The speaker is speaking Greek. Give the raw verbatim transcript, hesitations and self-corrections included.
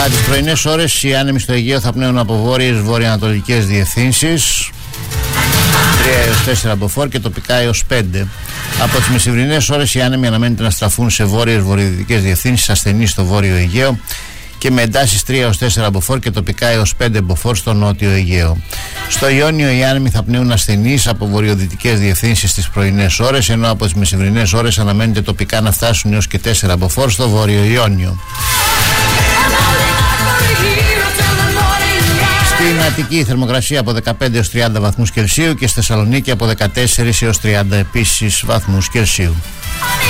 τις πρωινές ώρες οι άνεμοι στο Αιγαίο θα πνέουν από βόρειες βορειοανατολικές διευθύνσεις, τρία έως τέσσερα μποφόρ και τοπικά έως πέντε. Από τις μεσημβρινές ώρες οι άνεμοι αναμένεται να στραφούν σε βόρειες βορειοδυτικές διευθύνσεις, ασθενείς στο βόρειο Αιγαίο και με εντάσεις τρία έως τέσσερα μποφόρ και τοπικά έως πέντε μποφόρ στο νότιο Αιγαίο. Στο Ιόνιο οι άνεμοι θα πνέουν ασθενείς από βορειοδυτικές διευθύνσεις στις πρωινές ώρες, ενώ από τις μεσημβρινές ώρες αναμένεται τοπικά να φτάσουν έως και τέσσερα μποφόρ στο βόρειο Ιόνιο. Στην Αττική η θερμοκρασία από δεκαπέντε έως τριάντα βαθμούς Κελσίου και στη Θεσσαλονίκη από δεκατέσσερα έως τριάντα επίσης βαθμούς Κελσίου.